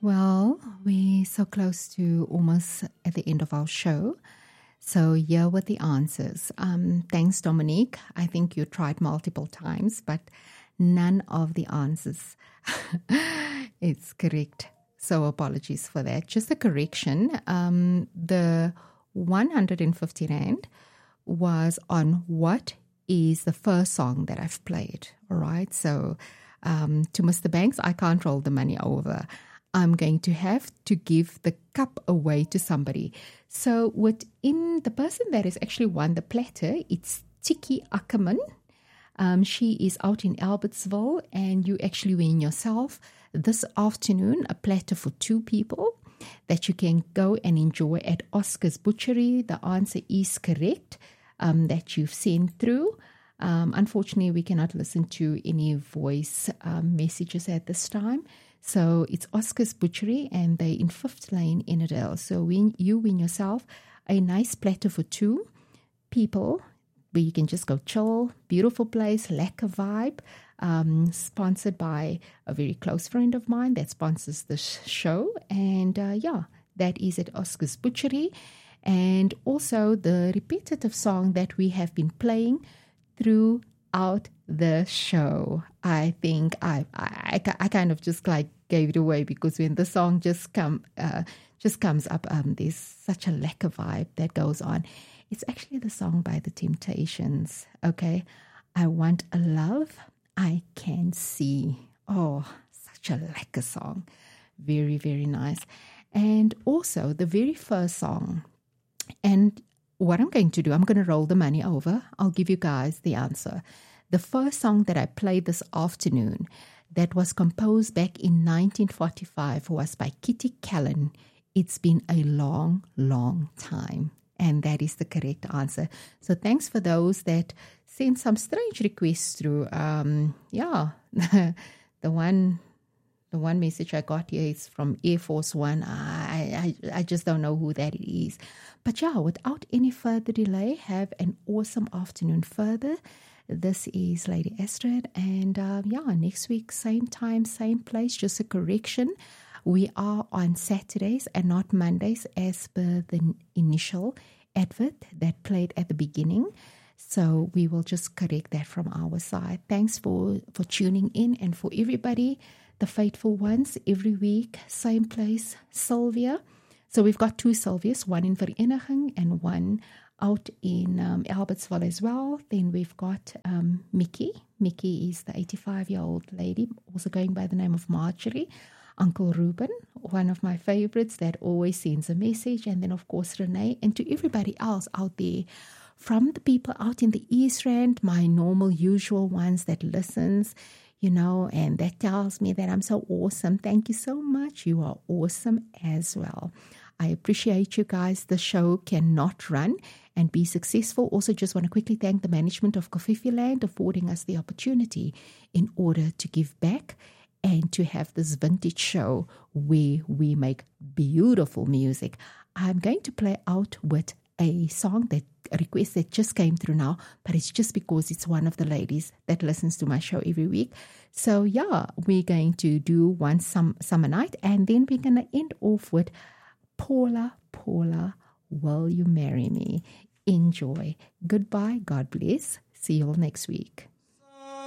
Well, we're so close to almost at the end of our show. So here were the answers. Thanks, Dominique. I think you tried multiple times, but none of the answers is correct. So apologies for that. Just a correction. The 150 Rand was on what is the first song that I've played. All right. So to Mr. Banks, I can't roll the money over. I'm going to have to give the cup away to somebody. So within the person that has actually won the platter, it's Tiki Ackerman. She is out in Albertsville, and you actually win yourself this afternoon a platter for 2 people that you can go and enjoy at Oscar's Butchery. The answer is correct that you've sent through. Unfortunately, we cannot listen to any voice messages at this time. So it's Oscar's Butchery, and they're in 5th Lane, Innerdale. So you win yourself a nice platter for 2 people where you can just go chill. Beautiful place, lekker vibe. Sponsored by a very close friend of mine that sponsors the show. And that is at Oscar's Butchery. And also the repetitive song that we have been playing throughout the show. I think I kind of just like gave it away, because when the song just comes up, there's such a lekker vibe that goes on. It's actually the song by The Temptations. Okay, I want a love I can see. Oh, such a lekker song. Very, very nice. And also the very first song. And what I'm going to do, I'm going to roll the money over. I'll give you guys the answer. The first song that I played this afternoon that was composed back in 1945 was by Kitty Callan. It's been a long, long time. And that is the correct answer. So thanks for those that sent some strange requests through. The one message I got here is from Air Force One. I just don't know who that is. But without any further delay, have an awesome afternoon further. This is Lady Astrid, and next week, same time, same place. Just a correction. We are on Saturdays and not Mondays as per the initial advert that played at the beginning. So we will just correct that from our side. Thanks for tuning in, and for everybody, the faithful ones, every week, same place, Sylvia. So we've got 2 Sylvias, one in Vereniging and one out in Albertsville as well. Then we've got Mickey. Mickey is the 85-year-old lady, also going by the name of Marjorie. Uncle Ruben, one of my favorites that always sends a message. And then, of course, Renee. And to everybody else out there, from the people out in the East Rand, my normal, usual ones that listens, and that tells me that I'm so awesome. Thank you so much. You are awesome as well. I appreciate you guys. The show cannot run and be successful. Also, just want to quickly thank the management of Kofifi Land affording us the opportunity in order to give back and to have this vintage show where we make beautiful music. I'm going to play out with a song a request that just came through now, but it's just because it's one of the ladies that listens to my show every week. So we're going to do one summer night, and then we're going to end off with Paula, Will You Marry Me? Enjoy. Goodbye. God bless. See you all next week.